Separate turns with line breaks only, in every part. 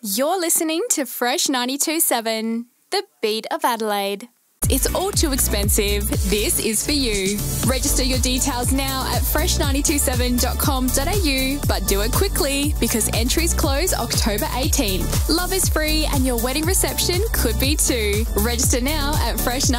You're listening to Fresh 92.7, the beat of Adelaide. It's all too expensive. This is for you. Register your details now at fresh927.com.au, but do it quickly because entries close October 18th. Love is free and your wedding reception could be too. Register now at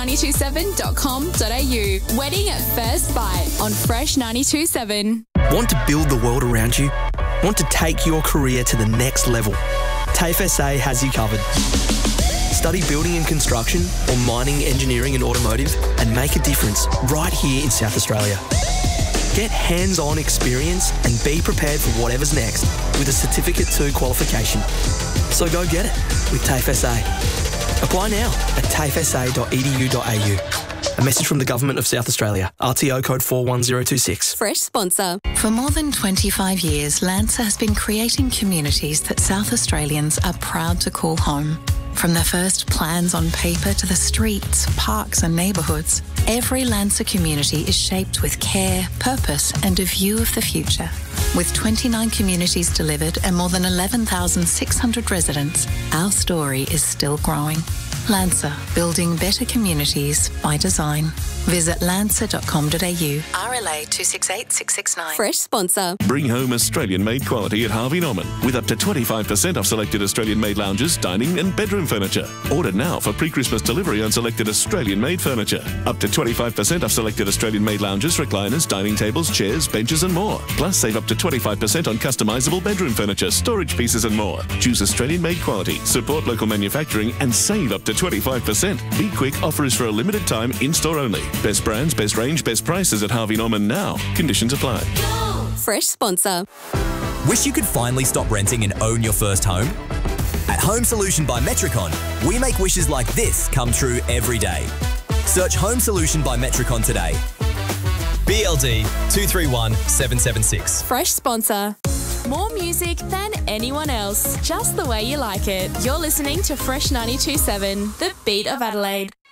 fresh927.com.au. Wedding at first bite on Fresh 92.7.
Want to build the world around you? Want to take your career to the next level? TAFE SA has you covered. Study building and construction or mining, engineering and automotive and make a difference right here in South Australia. Get hands-on experience and be prepared for whatever's next with a Certificate 2 qualification. So go get it with TAFE SA. Apply now at tafesa.edu.au. A message from the Government of South Australia. RTO code 41026.
Fresh sponsor.
For more than 25 years, Lancer has been creating communities that South Australians are proud to call home. From the first plans on paper to the streets, parks and neighbourhoods, every Lancer community is shaped with care, purpose and a view of the future. With 29 communities delivered and more than 11,600 residents, our story is still growing. Lancer, building better communities by design. Visit lancer.com.au. RLA 268669.
Fresh sponsor.
Bring home Australian-made quality at Harvey Norman with up to 25% off selected Australian-made lounges, dining and bedroom furniture. Order now for pre-Christmas delivery on selected Australian-made furniture. Up to 25% off selected Australian-made lounges, recliners, dining tables, chairs, benches and more. Plus save up to 25% on customisable bedroom furniture, storage pieces and more. Choose Australian-made quality, support local manufacturing and save up to 25%. Be quick, offer is for a limited time, in-store only. Best brands, best range, best prices at Harvey Norman now. Conditions apply.
Fresh sponsor.
Wish you could finally stop renting and own your first home? At Home Solution by Metricon, we make wishes like this come true every day. Search Home Solution by Metricon today. BLD 231776.
Fresh sponsor. More music than anyone else, just the way you like it. You're listening to Fresh 92.7, the beat of Adelaide.